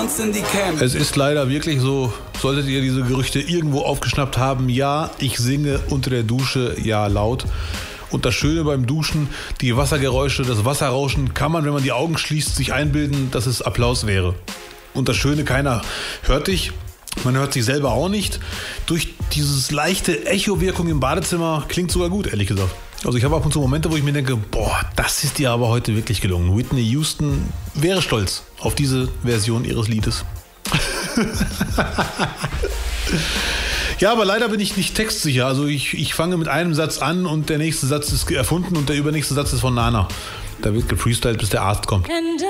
Es ist leider wirklich so, solltet ihr diese Gerüchte irgendwo aufgeschnappt haben, ja, ich singe unter der Dusche, ja, laut. Und das Schöne beim Duschen, die Wassergeräusche, das Wasserrauschen, kann man, wenn man die Augen schließt, sich einbilden, dass es Applaus wäre. Und das Schöne, keiner hört dich, man hört sich selber auch nicht. Durch dieses leichte Echo-Wirkung im Badezimmer klingt sogar gut, ehrlich gesagt. Also ich habe ab und zu Momente, wo ich mir denke, boah, das ist dir aber heute wirklich gelungen. Whitney Houston wäre stolz auf diese Version ihres Liedes. Ja, aber leider bin ich nicht textsicher. Also ich fange mit einem Satz an und der nächste Satz ist erfunden und der übernächste Satz ist von Nana. Da wird gefreestylt, bis der Arzt kommt.